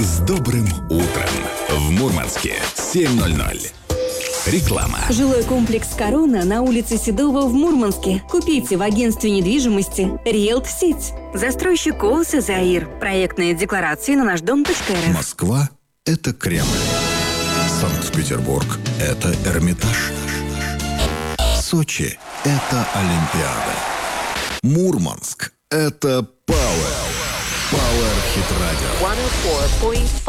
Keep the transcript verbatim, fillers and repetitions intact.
с добрым утром. В Мурманске семь ноль ноль. Реклама. Жилой комплекс «Корона» на улице Седова в Мурманске. Купите в агентстве недвижимости «Риэлт-Сеть». Застройщик ООО «Заир». Проектные декларации на наш дом точка эр эф. Москва – это Кремль. Санкт-Петербург – это Эрмитаж. Сочи – это Олимпиада. Мурманск – это Пауэр. Пауэр Хит Радио. сто четыре и пять